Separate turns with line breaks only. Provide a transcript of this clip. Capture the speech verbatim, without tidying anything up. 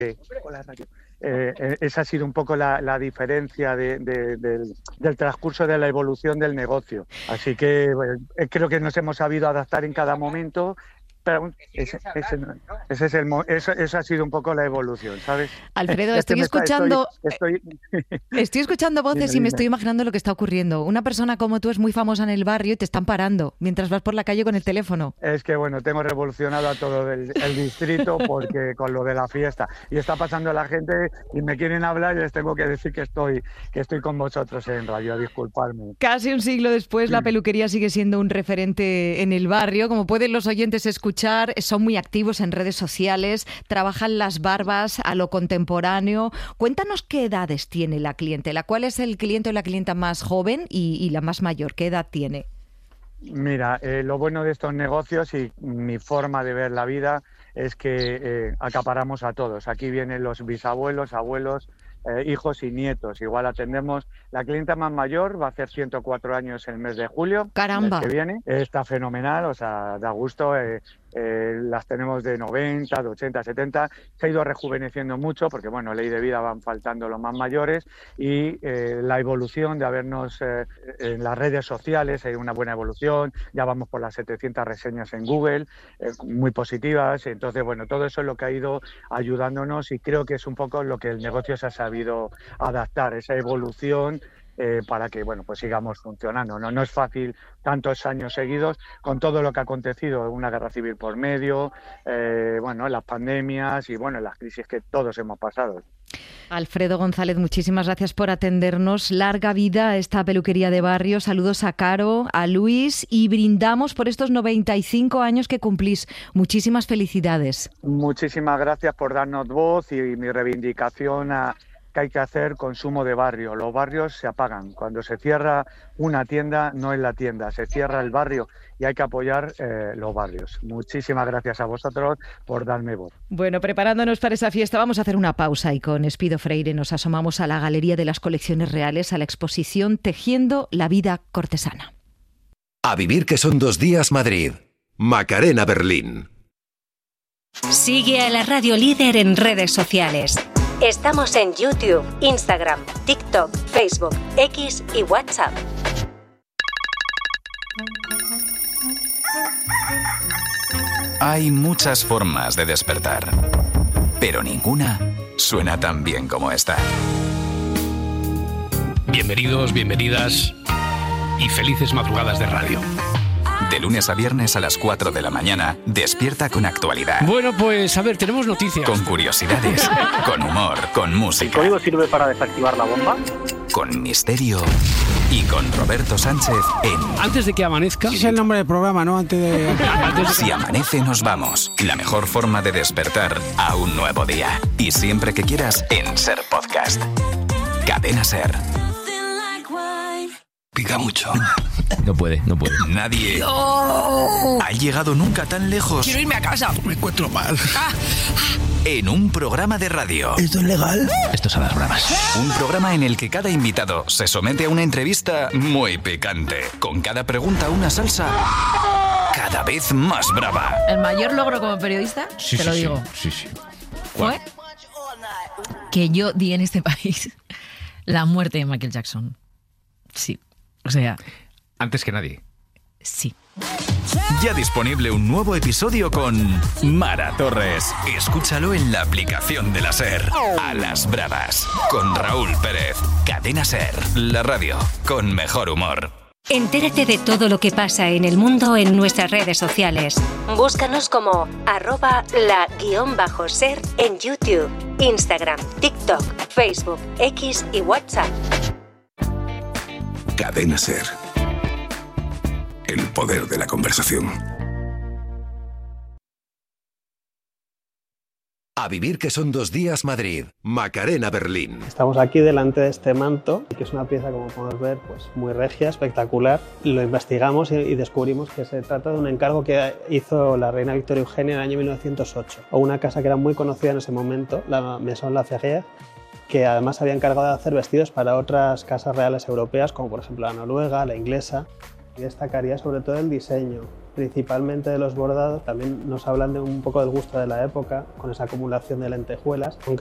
con la radio. Eh, eh, esa ha sido un poco la, la diferencia de, de, del, del transcurso de la evolución del negocio. Así que bueno, creo que nos hemos sabido adaptar en cada momento. Pero ese, ese, ese es el, eso, eso ha sido un poco la evolución, ¿sabes?
Alfredo, estoy es escuchando
estoy, estoy...
estoy escuchando voces dime, y me dime. estoy imaginando lo que está ocurriendo. Una persona como tú es muy famosa en el barrio y te están parando mientras vas por la calle con el teléfono.
Es que bueno, tengo revolucionado a todo el, el distrito porque con lo de la fiesta. Y está pasando la gente y me quieren hablar y les tengo que decir que estoy, que estoy con vosotros en radio, disculpadme.
Casi un siglo después, la peluquería sigue siendo un referente en el barrio. Como pueden los oyentes escuchar, son muy activos en redes sociales, trabajan las barbas a lo contemporáneo. Cuéntanos qué edades tiene la clientela, cuál es el cliente o la clienta más joven y, y la más mayor, qué edad tiene.
Mira, eh, lo bueno de estos negocios y mi forma de ver la vida es que eh, acaparamos a todos. Aquí vienen los bisabuelos, abuelos, eh, hijos y nietos. Igual atendemos, la clienta más mayor va a hacer ciento cuatro años el mes de julio.
¡Caramba!
El mes que viene. Está fenomenal, o sea, da gusto. Eh, eh, las tenemos de noventa, de ochenta, setenta. Se ha ido rejuveneciendo mucho porque, bueno, ley de vida van faltando los más mayores y eh, la evolución de habernos eh, en las redes sociales, hay una buena evolución. Ya vamos por las setecientas reseñas en Google, eh, muy positivas. Entonces, bueno, todo eso es lo que ha ido ayudándonos y creo que es un poco lo que el negocio se ha sabido adaptar, esa evolución eh, para que, bueno, pues sigamos funcionando. No, no es fácil tantos años seguidos con todo lo que ha acontecido, una guerra civil por medio, eh, bueno, las pandemias y, bueno, las crisis que todos hemos pasado.
Alfredo González, muchísimas gracias por atendernos. Larga vida a esta peluquería de barrio. Saludos a Caro, a Luis y brindamos por estos noventa y cinco años que cumplís. Muchísimas felicidades.
Muchísimas gracias por darnos voz y mi reivindicación a que hay que hacer consumo de barrio. Los barrios se apagan. Cuando se cierra una tienda, no es la tienda, se cierra el barrio y hay que apoyar eh, los barrios. Muchísimas gracias a vosotros por darme voz.
Bueno, preparándonos para esa fiesta, vamos a hacer una pausa y con Espido Freire nos asomamos a la Galería de las Colecciones Reales, a la exposición Tejiendo la vida cortesana.
A vivir que son dos días Madrid. Macarena Berlín.
Sigue a la Radio Líder en redes sociales. Estamos en YouTube, Instagram, TikTok, Facebook, X y WhatsApp.
Hay muchas formas de despertar, pero ninguna suena tan bien como esta.
Bienvenidos, bienvenidas y felices madrugadas de radio.
De lunes a viernes a las cuatro de la mañana, despierta con actualidad.
Bueno, pues a ver, tenemos noticias.
Con curiosidades, con humor, con música.
¿El código sirve para desactivar la bomba?
Con misterio y con Roberto Sánchez en...
Antes de que amanezca...
Ese es el nombre del programa, ¿no? Antes de...
Antes de... Si amanece, nos vamos. La mejor forma de despertar a un nuevo día. Y siempre que quieras, en Ser Podcast. Cadena Ser.
Pica mucho.
No puede, no puede.
Nadie no. ha llegado nunca tan lejos.
Quiero irme a casa. Me encuentro mal. Ah.
En un programa de radio.
¿Esto es legal?
Esto es a las bravas.
Un programa en el que cada invitado se somete a una entrevista muy picante. Con cada pregunta una salsa cada vez más brava.
El mayor logro como periodista,
sí,
te
sí,
lo digo.
Sí, sí.
Fue que yo di en este país la muerte de Michael Jackson. Sí. O sea...
Antes que nadie.
Sí.
Ya disponible un nuevo episodio con Mara Torres. Escúchalo en la aplicación de la Ser. A las bravas. Con Raúl Pérez. Cadena Ser. La radio con mejor humor.
Entérate de todo lo que pasa en el mundo en nuestras redes sociales. Búscanos como arroba la guión bajo ser en YouTube, Instagram, TikTok, Facebook, X y WhatsApp.
Cadena Ser. El poder de la conversación. A vivir que son dos días Madrid. Macarena Berlín.
Estamos aquí delante de este manto, que es una pieza, como podemos ver, pues muy regia, espectacular. Lo investigamos y, y descubrimos que se trata de un encargo que hizo la reina Victoria Eugenia en el año mil novecientos ocho, a una casa que era muy conocida en ese momento, la Maison Laferrière, que además había encargado de hacer vestidos para otras casas reales europeas, como por ejemplo la noruega, la inglesa. Y destacaría sobre todo el diseño, principalmente de los bordados, también nos hablan de un poco del gusto de la época, con esa acumulación de lentejuelas, aunque